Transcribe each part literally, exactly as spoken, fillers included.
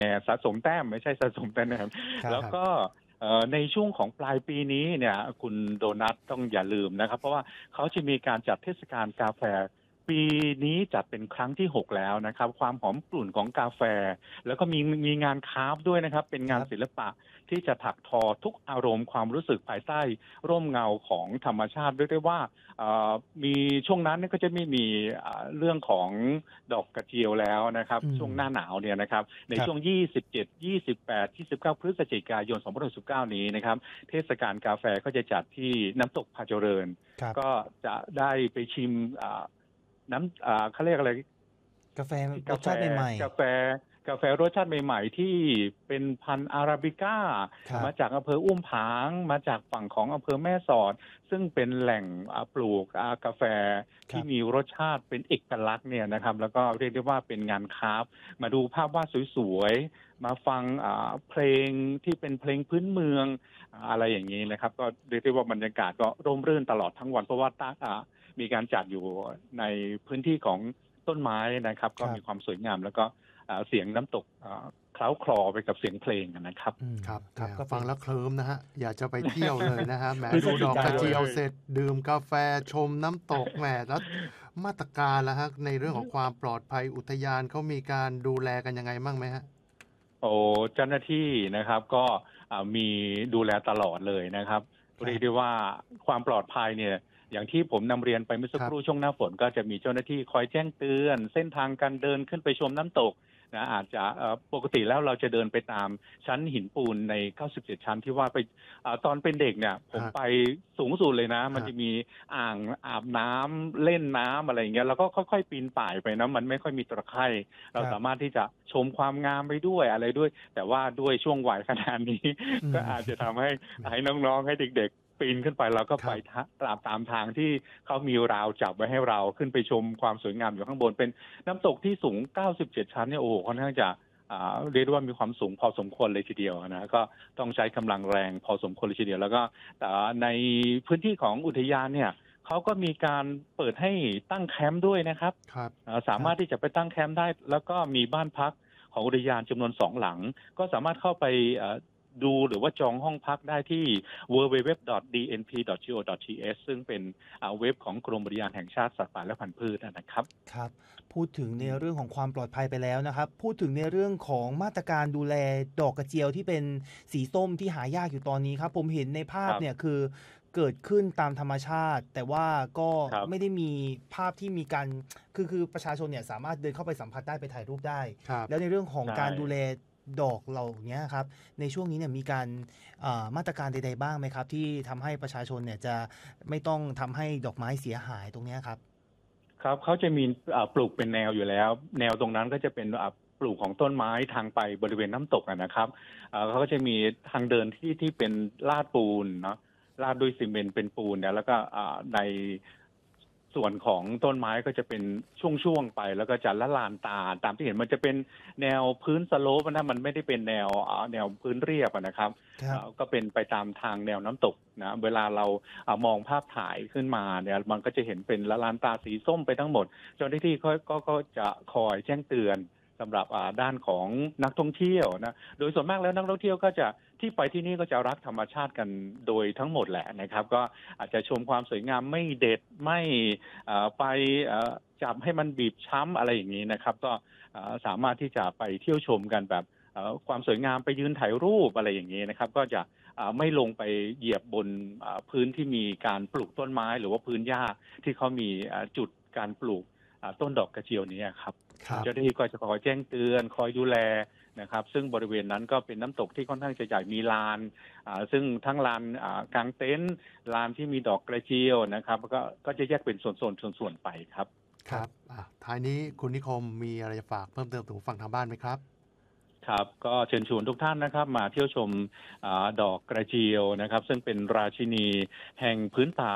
สะสมแต้มไม่ใช่สะสมแต้มนะครับแล้วก็ในช่วงของปลายปีนี้เนี่ยคุณโดนัทต้องอย่าลืมนะครับเพราะว่าเขาจะมีการจัดเทศกาลกาแฟปีนี้จัดเป็นครั้งที่หกแล้วนะครับความหอมกลุ่นของกาแฟแล้วก็มีมีงานคราฟต์ด้วยนะครับเป็นงานศิลปะที่จะถักทอทุกอารมณ์ความรู้สึกภายใต้ร่มเงาของธรรมชาติด้วยได้ว่ามีช่วงนั้นก็จะไม่มีเรื่องของดอกกระเจียวแล้วนะครับช่วงหน้าหนาวเนี่ยนะครับในช่วงยี่สิบเจ็ด ยี่สิบแปด ยี่สิบเก้าพฤศจิกายนสองพันสิบเก้านี้นะครับเทศกาลกาแฟก็จะจัดที่น้ำตกพาเจริญก็จะได้ไปชิมน้ำอ่าเขาเรียกอะไรกาแฟรสชาติใหม่ๆกาแฟกาแฟรสชาติใหม่ๆที่เป็นพันธุ์อาราบิก้ามาจากอำเภออุ้มผางมาจากฝั่งของอำเภอแม่สอดซึ่งเป็นแหล่งปลูกกาแฟที่มีรสชาติเป็นเอกลักษณ์เนี่ยนะครับแล้วก็เรียกได้ว่าเป็นงานคราฟต์มาดูภาพวาดสวยๆมาฟังเพลงที่เป็นเพลงพื้นเมืองอะไรอย่างนี้นะครับก็เรียกได้ว่าบรรยากาศก็ร่มรื่นตลอดทั้งวันเพราะว่ามีการจัดอยู่ในพื้นที่ของต้นไม้นะครับก็มีความสวยงามแล้วก็เสียงน้ำตกเคล้าคลอไปกับเสียงเพลงนะครับครับก็ฟังแล้วเคลิ้มนะฮะอยากจะไปเที่ยวเลยนะฮะแหมดูดอกกระเจียวเสร็จดื่มกาแฟชมน้ำตกแหมแล้วมาตรการแล้วฮะในเรื่องของความปลอดภัยอุทยานเขามีการดูแลกันยังไงบ้างไหมฮะโอ้เจ้าหน้าที่นะครับก็มีดูแลตลอดเลยนะครับเรียกได้ว่าความปลอดภัยเนี่ยอย่างที่ผมนำเรียนไปเมื่อสักครู่ช่วงหน้าฝนก็จะมีเจ้าหน้าที่คอยแจ้งเตือนเส้นทางการเดินขึ้นไปชมน้ำตกนะอาจจะปกติแล้วเราจะเดินไปตามชั้นหินปูนในเก้าสิบเจ็ดชั้นที่ว่าไปตอนเป็นเด็กเนี่ยผมไปสูงสุดเลยนะมันจะมีอ่างอาบน้ำเล่นน้ำอะไรอย่างเงี้ยแล้วก็ค่อยๆปีนป่ายไปนะมันไม่ค่อยมีตะไคร่เราสามารถที่จะชมความงามไปด้วยอะไรด้วยแต่ว่าด้วยช่วงวัยขนาดนี้ก็อาจจะทำให้ให้น้องๆให้เด็กๆปีนขึ้นไปเราก็ไปตามตามทางที่เขามีราวจับไว้ให้เราขึ้นไปชมความสวยงามอยู่ข้างบนเป็นน้ำตกที่สูงเก้าสิบเจ็ดชั้นเนี่ยโอ้โหค่อนข้างจะเรียกว่ามีความสูงพอสมควรเลยทีเดียวนะก็ต้องใช้กำลังแรงพอสมควรเลยทีเดียวแล้วก็ในพื้นที่ของอุทยานเนี่ยเขาก็มีการเปิดให้ตั้งแคมป์ด้วยนะครับสามารถที่จะไปตั้งแคมป์ได้แล้วก็มีบ้านพักของอุทยานจำนวนสองหลังก็สามารถเข้าไปดูหรือว่าจองห้องพักได้ที่ ดับเบิลยู ดับเบิลยู ดับเบิลยู ดอท ดี เอ็น พี ดอท จี โอ ดอท ที เอส ซึ่งเป็นเว็บของกรมอุทยานแห่งชาติสัตว์ป่าและพันธุ์พืชนะครับครับพูดถึงในเรื่องของความปลอดภัยไปแล้วนะครับพูดถึงในเรื่องของมาตรการดูแลดอกกระเจียวที่เป็นสีส้มที่หายากอยู่ตอนนี้ครับผมเห็นในภาพเนี่ยคือเกิดขึ้นตามธรรมชาติแต่ว่าก็ไม่ได้มีภาพที่มีการคือคือประชาชนเนี่ยสามารถเดินเข้าไปสัมผัสได้ไปถ่ายรูปได้แล้วในเรื่องของการดูแลดอกเหล่านี้ครับในช่วงนี้เนี่ยมีการมาตรการใดๆบ้างไหมครับที่ทำให้ประชาชนเนี่ยจะไม่ต้องทำให้ดอกไม้เสียหายตรงนี้ครับครับเขาจะมีปลูกเป็นแนวอยู่แล้วแนวตรงนั้นก็จะเป็นปลูกของต้นไม้ทางไปบริเวณน้ำตกนะครับเขาก็จะมีทางเดินที่ที่เป็นลาดปูนเนาะลาดด้วยซีเมนต์เป็นปูนเนี่ยแล้วก็ในส่วนของต้นไม้ก็จะเป็นช่วงๆไปแล้วก็จะละลานตาตามที่เห็นมันจะเป็นแนวพื้นสโลปนะมันไม่ได้เป็นแนวแนวพื้นเรียบนะครับก็เป็นไปตามทางแนวน้ำตกนะเวลาเรามองภาพถ่ายขึ้นมาเนี่ยมันก็จะเห็นเป็นละลานตาสีส้มไปทั้งหมดเจ้าหน้าที่ก็ก็จะคอยแจ้งเตือนสำหรับด้านของนักท่องเที่ยวนะโดยส่วนมากแล้วนักท่องเที่ยวก็จะที่ไปที่นี่ก็จะรักธรรมชาติกันโดยทั้งหมดแหละนะครับก็อาจจะชมความสวยงามไม่เด็ดไม่ไปจับให้มันบีบช้ำอะไรอย่างนี้นะครับก็สามารถที่จะไปเที่ยวชมกันแบบความสวยงามไปยืนถ่ายรูปอะไรอย่างนี้นะครับก็จะไม่ลงไปเหยียบบนพื้นที่มีการปลูกต้นไม้หรือว่าพื้นหญ้าที่เขามีจุดการปลูกต้นดอกกระเจียวนี้ครับเจ้าหน้าที่ก็จะคอยแจ้งเตือนคอยดูแลนะครับซึ่งบริเวณนั้นก็เป็นน้ำตกที่ค่อนข้างจะใหญ่มีลานซึ่งทั้งลานกางเต็นท์ลานที่มีดอกกระเจียวนะครับก็ก็จะแยกเป็นส่วนๆส่วนๆไปครับครับท้ายนี้คุณนิคมมีอะไรจะฝากเพิ่มเติมถึงฝั่งทางบ้านไหมครับครับก็เชิญชวนทุกท่านนะครับมาเที่ยวชมอดอกกระเจียวนะครับซึ่งเป็นราชินีแห่งพื้นป่า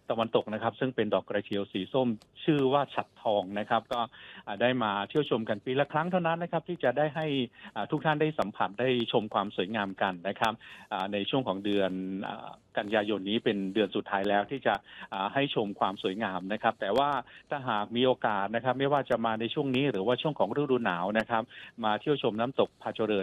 ตะวันตกนะครับซึ่งเป็นดอกกระเจียวสีส้มชื่อว่าฉัตรทองนะครับก็ได้มาเที่ยวชมกันปีละครั้งเท่านั้นนะครับที่จะได้ให้ทุกท่านได้สัมผัสได้ชมความสวยงามกันนะครับในช่วงของเดือนกันยายนนี้เป็นเดือนสุดท้ายแล้วที่จะให้ชมความสวยงามนะครับแต่ว่าถ้าหากมีโอกาสนะครับไม่ว่าจะมาในช่วงนี้หรือว่าช่วงของฤดูหนาวนะครับมาเที่ยวชมน้ำตกผาเจริญ